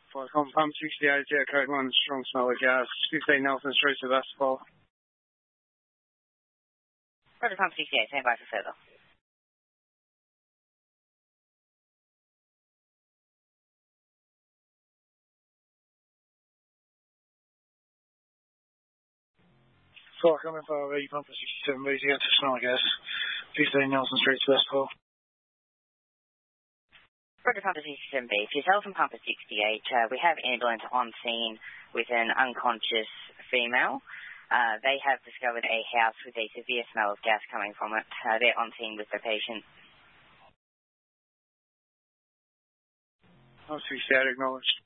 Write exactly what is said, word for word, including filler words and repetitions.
Flight com Pump sixty-eight, Jet Code one, strong smell of gas, fifteen Nelson Street, Sebastopol. Roger, Pump sixty-eight, stand by for further. Flight com F R V, Pump sixty-seven, B T out to smell of gas, fifteen Nelson Street, Sebastopol. Roger, Pumper sixty-seven B. For yourself and Pumper sixty-eight, uh, we have ambulance on scene with an unconscious female. Uh, they have discovered a house with a severe smell of gas coming from it. Uh, they're on scene with the patient. Pump sixty-eight, acknowledged.